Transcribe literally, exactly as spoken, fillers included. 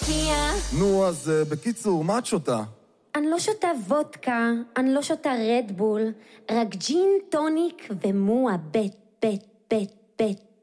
שנייה. נו, אז uh, בקיצור, מה את שותה? אני לא שותה וודקה, אני לא שותה רדבול, רק ג'ין, טוניק ומועה בית, בית, בית, בית.